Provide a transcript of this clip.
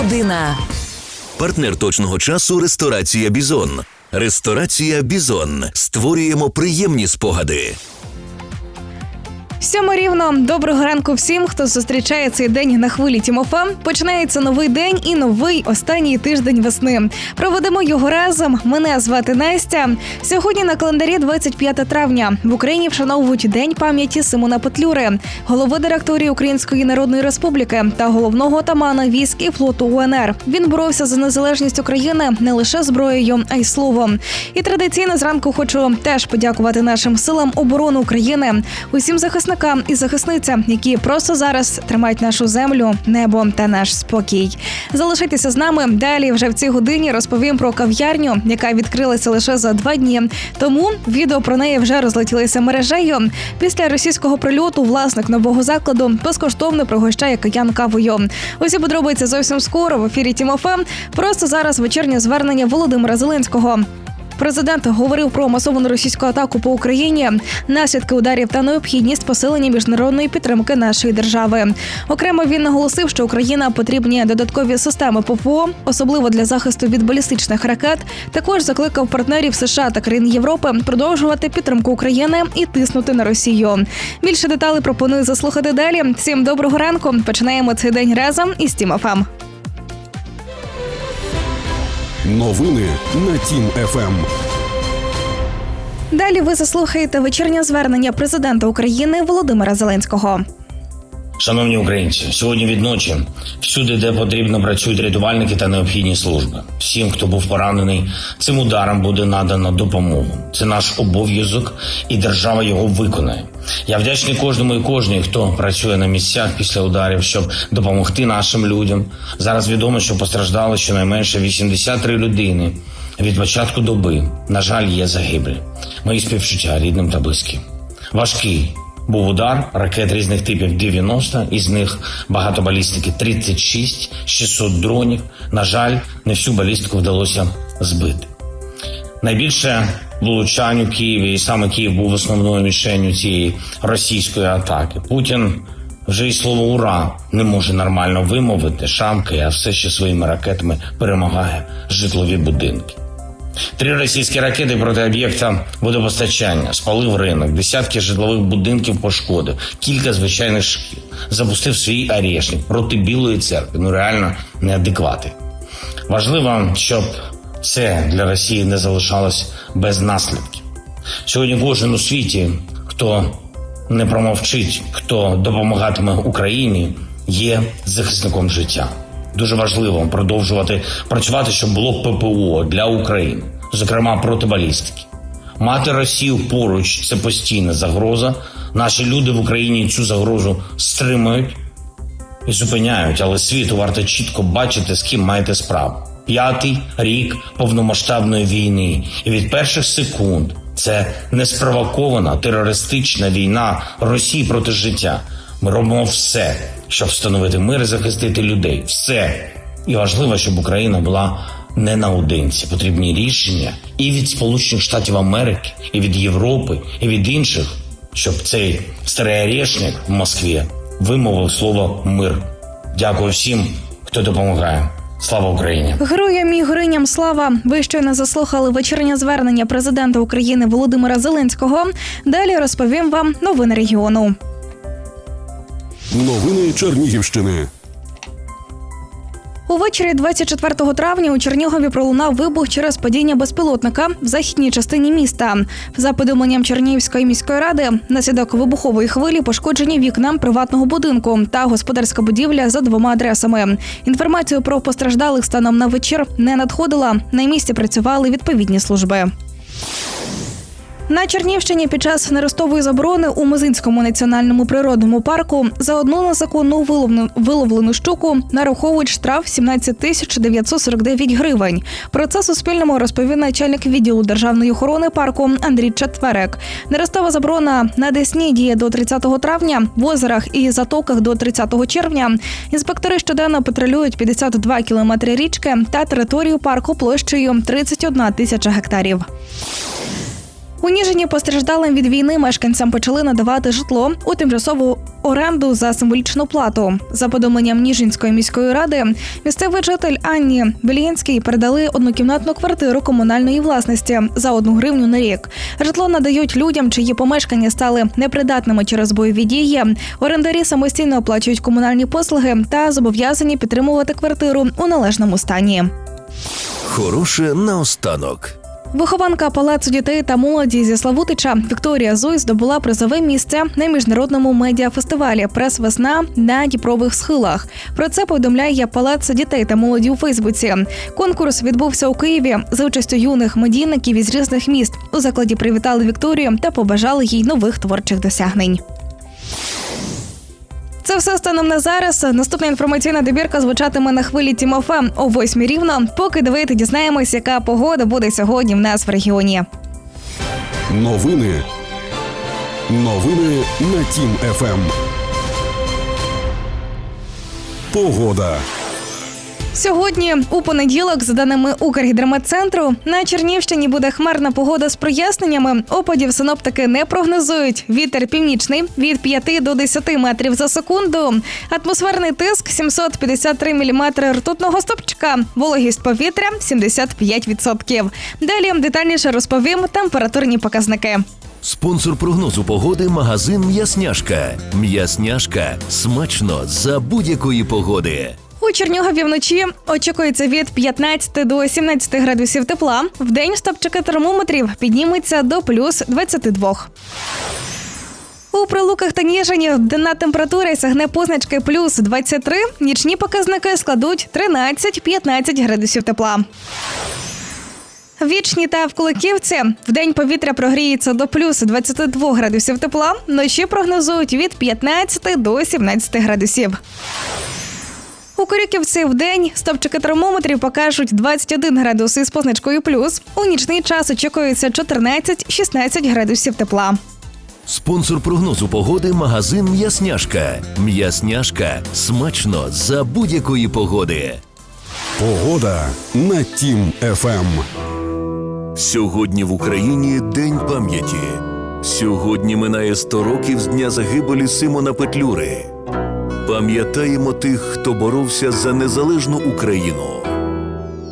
Година. Партнер точного часу – ресторація «Бізон». Ресторація «Бізон». Створюємо приємні спогади. 7 рівно. Доброго ранку всім, хто зустрічає цей день на хвилі Тім ФМ. Починається новий день і новий останній тиждень весни. Проведемо його разом. Мене звати Настя. Сьогодні на календарі 25 травня. В Україні вшановують День пам'яті Симона Петлюри, голови директорії Української Народної Республіки та головного отамана військ і флоту УНР. Він боровся за незалежність України не лише зброєю, а й словом. І традиційно зранку хочу теж подякувати нашим силам оборони України, усім захисникам і захисницям, які просто зараз тримають нашу землю, небо та наш спокій. Залишайтеся з нами. Далі вже в цій годині розповім про кав'ярню, яка відкрилася лише за 2 дні. Тому відео про неї вже розлетілися мережею. Після російського прильоту власник нового закладу безкоштовно пригощає киян кавою. Усі подробиці зовсім скоро в ефірі Тім ФМ. Просто зараз вечірнє звернення Володимира Зеленського. Президент говорив про масовану російську атаку по Україні, наслідки ударів та необхідність посилення міжнародної підтримки нашої держави. Окремо він наголосив, що Україна потрібні додаткові системи ППО, особливо для захисту від балістичних ракет. Також закликав партнерів США та країн Європи продовжувати підтримку України і тиснути на Росію. Більше деталей пропоную заслухати далі. Всім доброго ранку. Починаємо цей день разом із Тім ФМ. Новини на Тім ФМ. Далі ви заслухаєте вечірнє звернення президента України Володимира Зеленського. Шановні українці, сьогодні від ночі всюди, де потрібно, працюють рятувальники та необхідні служби. Всім, хто був поранений, цим ударом буде надано допомогу. Це наш обов'язок, і держава його виконає. Я вдячний кожному і кожній, хто працює на місцях після ударів, щоб допомогти нашим людям. Зараз відомо, що постраждали щонайменше 83 людини. Від початку доби, на жаль, є загиблі. Мої співчуття рідним та близьким. Важкий був удар, ракет різних типів 90, із них багато балістики 36, 600 дронів. На жаль, не всю балістику вдалося збити. Найбільше влучань у Києві, і саме Київ був основною мішенню цієї російської атаки. Путін вже й слово «ура» не може нормально вимовити, шамкає, а все ще своїми ракетами перемагає житлові будинки. 3 російські ракети проти об'єкта водопостачання, спалив ринок, десятки житлових будинків пошкодив, кілька звичайних шкіл, запустив свій арешник проти Білої церкви, реально неадеквати. Важливо, щоб це для Росії не залишалось без наслідків. Сьогодні кожен у світі, хто не промовчить, хто допомагатиме Україні, є захисником життя. Дуже важливо продовжувати працювати, щоб було ППО для України, зокрема проти балістики. Мати Росію поруч – це постійна загроза. Наші люди в Україні цю загрозу стримують і зупиняють, але світу варто чітко бачити, з ким маєте справу. 5-й рік повномасштабної війни. І від перших секунд це неспровокована терористична війна Росії проти життя. Ми робимо все, щоб встановити мир і захистити людей. Все. І важливо, щоб Україна була не наодинці. Потрібні рішення і від Сполучених Штатів Америки, і від Європи, і від інших, щоб цей старий арешник в Москві вимовив слово «мир». Дякую всім, хто допомагає. Слава Україні! Героям і героїням слава! Ви щойно заслухали вечірнє звернення президента України Володимира Зеленського. Далі розповім вам новини регіону. Новини Чернігівщини. Увечері 24 травня у Чернігові пролунав вибух через падіння безпілотника в західній частині міста. За повідомленням Чернігівської міської ради, внаслідок вибухової хвилі пошкоджені вікна приватного будинку та господарська будівля за 2 адресами. Інформацію про постраждалих станом на вечір не надходила. На місці працювали відповідні служби. На Чернігівщині під час нерестової заборони у Мизинському національному природному парку за одну незаконну виловлену щуку нараховують штраф 17 949 гривень. Про це Суспільному розповів начальник відділу державної охорони парку Андрій Четверек. Нерестова заборона на Десні діє до 30 травня, в озерах і затоках до 30 червня. Інспектори щоденно патрулюють 52 кілометри річки та територію парку площею 31 тисяча гектарів. У Ніжині постраждалим від війни мешканцям почали надавати житло у тимчасову оренду за символічну плату. За повідомленням Ніжинської міської ради, місцевий житель Анні Белінській передали однокімнатну квартиру комунальної власності за 1 гривню на рік. Житло надають людям, чиї помешкання стали непридатними через бойові дії. Орендарі самостійно оплачують комунальні послуги та зобов'язані підтримувати квартиру у належному стані. Хороше наостанок. Вихованка Палацу дітей та молоді зі Славутича Вікторія Зуй здобула призове місце на міжнародному медіафестивалі «Прес-весна» на Дніпрових схилах. Про це повідомляє Палац дітей та молоді у Фейсбуці. Конкурс відбувся у Києві за участю юних медійників із різних міст. У закладі привітали Вікторію та побажали їй нових творчих досягнень. Це все станом на зараз. Наступна інформаційна добірка звучатиме на хвилі Тім ФМ о 8 рівно. Поки давайте дізнаємось, яка погода буде сьогодні в нас в регіоні. Новини на Тім ФМ. Погода. Сьогодні, у понеділок, за даними Укргідрометцентру, на Чернігівщині буде хмарна погода з проясненнями. Опадів синоптики не прогнозують. Вітер північний від 5 до 10 метрів за секунду. Атмосферний тиск 753 міліметри ртутного стовпчика. Вологість повітря 75%. Далі детальніше розповім температурні показники. Спонсор прогнозу погоди – магазин «М'ясняшка». «М'ясняшка» – смачно за будь-якої погоди. У Чернігові вночі очікується від 15 до 17 градусів тепла. Вдень стопчики термометрів підніметься до плюс 22. У Прилуках та Ніжині денна температура сягне позначки плюс 23, нічні показники складуть 13-15 градусів тепла. В Вічні та в Куликівці вдень повітря прогріється до плюс 22 градусів тепла, вночі прогнозують від 15 до 17 градусів. У Корюківці вдень стопчики термометрів покажуть 21 градус із позначкою плюс. У нічний час очікується 14-16 градусів тепла. Спонсор прогнозу погоди – магазин «М'ясняшка». «М'ясняшка» – смачно за будь-якої погоди. Погода на Тім ФМ. Сьогодні в Україні День пам'яті. Сьогодні минає 100 років з дня загибелі Симона Петлюри. Пам'ятаємо тих, хто боровся за незалежну Україну.